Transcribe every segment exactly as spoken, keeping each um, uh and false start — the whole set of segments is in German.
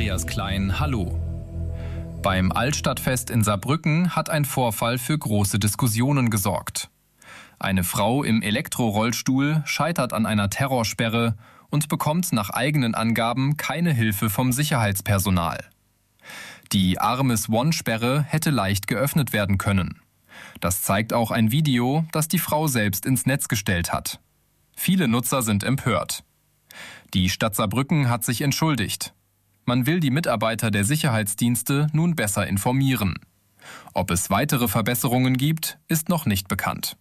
Andreas Klein, hallo. Beim Altstadtfest in Saarbrücken hat ein Vorfall für große Diskussionen gesorgt. Eine Frau im Elektrorollstuhl scheitert an einer Terrorsperre und bekommt nach eigenen Angaben keine Hilfe vom Sicherheitspersonal. Die Armes-One-Sperre hätte leicht geöffnet werden können. Das zeigt auch ein Video, das die Frau selbst ins Netz gestellt hat. Viele Nutzer sind empört. Die Stadt Saarbrücken hat sich entschuldigt. Man will die Mitarbeiter der Sicherheitsdienste nun besser informieren. Ob es weitere Verbesserungen gibt, ist noch nicht bekannt.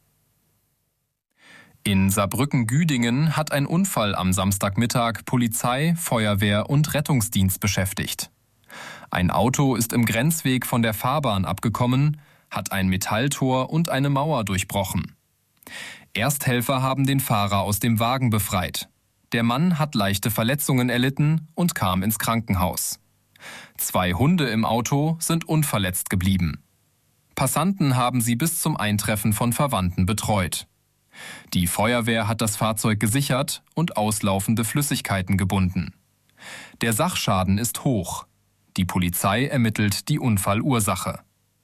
In Saarbrücken-Güdingen hat ein Unfall am Samstagmittag Polizei, Feuerwehr und Rettungsdienst beschäftigt. Ein Auto ist im Grenzweg von der Fahrbahn abgekommen, hat ein Metalltor und eine Mauer durchbrochen. Ersthelfer haben den Fahrer aus dem Wagen befreit. Der Mann hat leichte Verletzungen erlitten und kam ins Krankenhaus. Zwei Hunde im Auto sind unverletzt geblieben. Passanten haben sie bis zum Eintreffen von Verwandten betreut. Die Feuerwehr hat das Fahrzeug gesichert und auslaufende Flüssigkeiten gebunden. Der Sachschaden ist hoch. Die Polizei ermittelt die Unfallursache.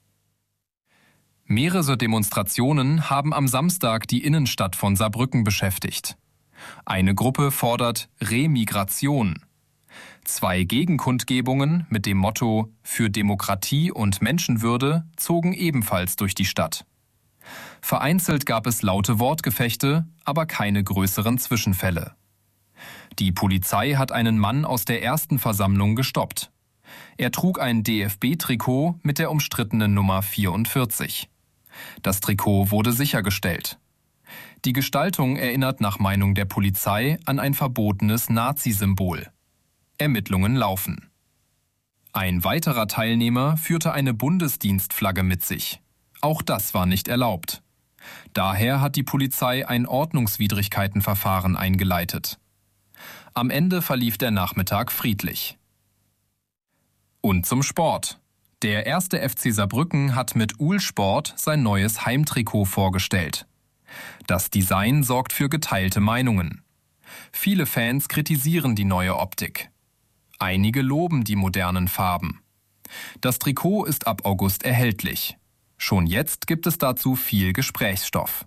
Mehrere Demonstrationen haben am Samstag die Innenstadt von Saarbrücken beschäftigt. Eine Gruppe fordert Remigration. Zwei Gegenkundgebungen mit dem Motto „Für Demokratie und Menschenwürde“ zogen ebenfalls durch die Stadt. Vereinzelt gab es laute Wortgefechte, aber keine größeren Zwischenfälle. Die Polizei hat einen Mann aus der ersten Versammlung gestoppt. Er trug ein D F B-Trikot mit der umstrittenen Nummer vierundvierzig. Das Trikot wurde sichergestellt. Die Gestaltung erinnert nach Meinung der Polizei an ein verbotenes Nazi-Symbol. Ermittlungen laufen. Ein weiterer Teilnehmer führte eine Bundesdienstflagge mit sich. Auch das war nicht erlaubt. Daher hat die Polizei ein Ordnungswidrigkeitenverfahren eingeleitet. Am Ende verlief der Nachmittag friedlich. Und zum Sport. Der erste F C Saarbrücken hat mit Uhlsport sein neues Heimtrikot vorgestellt. Das Design sorgt für geteilte Meinungen. Viele Fans kritisieren die neue Optik. Einige loben die modernen Farben. Das Trikot ist ab August erhältlich. Schon jetzt gibt es dazu viel Gesprächsstoff.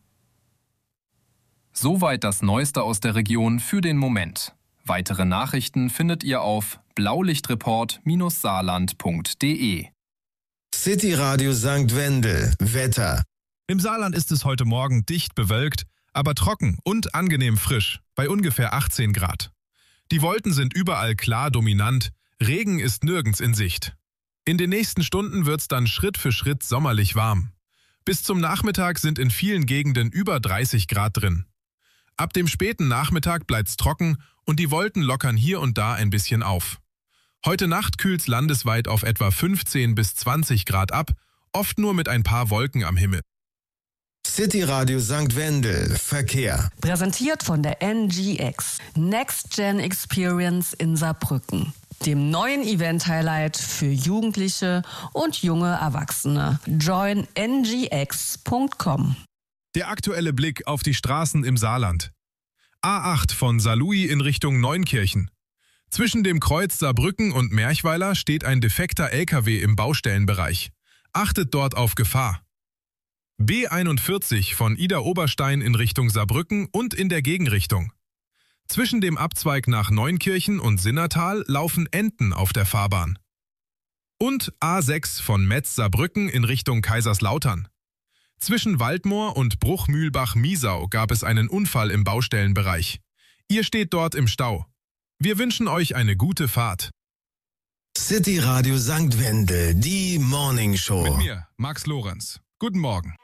Soweit das Neueste aus der Region für den Moment. Weitere Nachrichten findet ihr auf blaulichtreport Bindestrich saarland Punkt de. City Radio Sankt Wendel. Wetter. Im Saarland ist es heute Morgen dicht bewölkt, aber trocken und angenehm frisch, bei ungefähr achtzehn Grad. Die Wolken sind überall klar dominant, Regen ist nirgends in Sicht. In den nächsten Stunden wird's dann Schritt für Schritt sommerlich warm. Bis zum Nachmittag sind in vielen Gegenden über dreißig Grad drin. Ab dem späten Nachmittag bleibt's trocken und die Wolken lockern hier und da ein bisschen auf. Heute Nacht kühlt's landesweit auf etwa fünfzehn bis zwanzig Grad ab, oft nur mit ein paar Wolken am Himmel. City Radio Sankt Wendel. Verkehr. Präsentiert von der N G X. Next Gen Experience in Saarbrücken. Dem neuen Event-Highlight für Jugendliche und junge Erwachsene. join n g x punkt com. Der aktuelle Blick auf die Straßen im Saarland. A acht von Saarlouis in Richtung Neunkirchen. Zwischen dem Kreuz Saarbrücken und Merchweiler steht ein defekter L K W im Baustellenbereich. Achtet dort auf Gefahr. B einundvierzig von Ida-Oberstein in Richtung Saarbrücken und in der Gegenrichtung. Zwischen dem Abzweig nach Neunkirchen und Sinnertal laufen Enten auf der Fahrbahn. Und A sechs von Metz-Saarbrücken in Richtung Kaiserslautern. Zwischen Waldmoor und Bruchmühlbach-Miesau gab es einen Unfall im Baustellenbereich. Ihr steht dort im Stau. Wir wünschen euch eine gute Fahrt. City Radio Sankt Wendel, die Morning Show. Mit mir, Max Lorenz. Guten Morgen.